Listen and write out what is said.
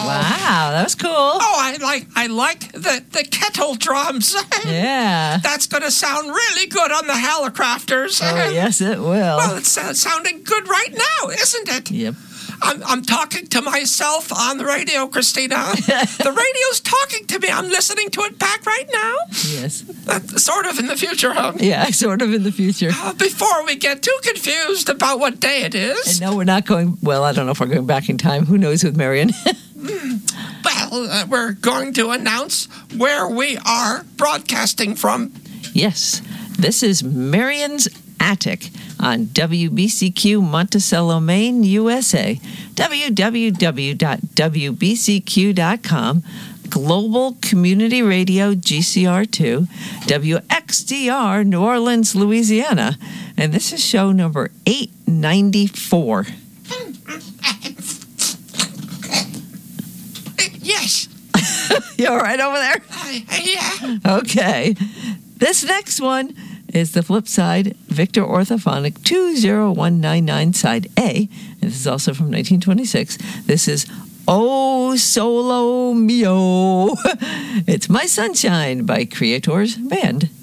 Wow, that was cool. Oh, I like the kettle drums. Yeah. That's going to sound really good on the Hallicrafters. Oh, yes, it will. Well, it's sounding good right now, isn't it? Yep. I'm talking to myself on the radio, Christina. The radio's talking to me. I'm listening to it back right now. Yes. Sort of in the future, huh? Yeah, sort of in the future. Before we get too confused about what day it is. And no, we're not going, well, I don't know if we're going back in time. Who knows with Marion? Well, we're going to announce where we are broadcasting from. Yes, this is Marion's Attic on WBCQ Monticello, Maine, USA. www.wbcq.com. Global Community Radio GCR2, WXDR New Orleans, Louisiana. And this is show number 894. Yes. You all right over there? Yeah. Okay. This next one is the flip side, Victor Orthophonic 20199, side A. And this is also from 1926. This is Oh Solo Mio. It's My Sunshine by Creators Band.